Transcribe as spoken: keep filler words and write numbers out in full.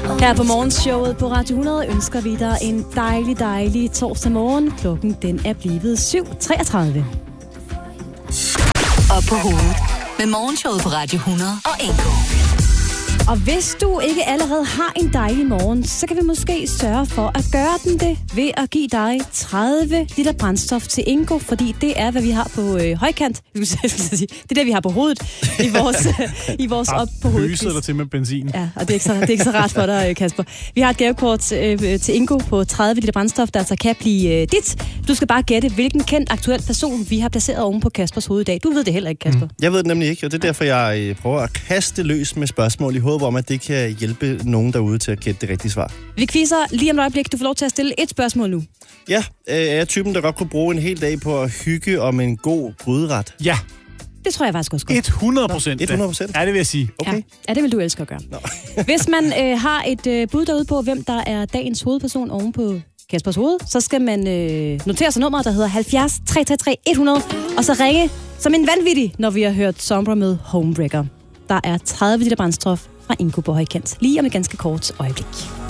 Her på morgenshowet på Radio hundrede ønsker vi dig en dejlig, dejlig torsdag morgen. Klokken den er blevet syv treogtredive. Op på hovedet med morgenshowet på Radio hundrede og Ingo. Og hvis du ikke allerede har en dejlig morgen, så kan vi måske sørge for at gøre den det ved at give dig tredive liter brændstof til Ingo, fordi det er, hvad vi har på øh, højkant. Det er det, vi har på hovedet i vores, i vores op på hovedet. Pyser der til med benzin. Ja, og det er ikke så, det er ikke så rart for dig, Kasper. Vi har et gavekort øh, til Ingo på tredive liter brændstof, der altså kan blive øh, dit. Du skal bare gætte, hvilken kendt aktuel person vi har placeret oven på Kaspers hoved i dag. Du ved det heller ikke, Kasper. Mm. Jeg ved det nemlig ikke, og det er derfor, jeg øh, prøver at kaste løs med spørgsmål i håb om, at det kan hjælpe nogen derude til at gætte det rigtige svar. Vi quizzer lige om et øjeblik. Du får lov til at stille et spørgsmål nu. Ja, øh, er jeg typen, der godt kunne bruge en hel dag på at hygge om en god gryderet? Ja. Det tror jeg faktisk også godt. hundrede procent. hundrede procent? Ja, det vil jeg sige. Okay. Ja, ja det vil du elske at gøre. Hvis man øh, har et øh, bud derude på, hvem der er dagens hovedperson oven på Kaspers hoved, så skal man øh, notere sig nummeret, der hedder halvfjerds tre tre tre hundrede, og så ringe som en vanvittig, når vi har hørt Sombra med Homebreaker. Der er tredive liter brændstof fra Ingo på højkant. Lige om et ganske kort øjeblik.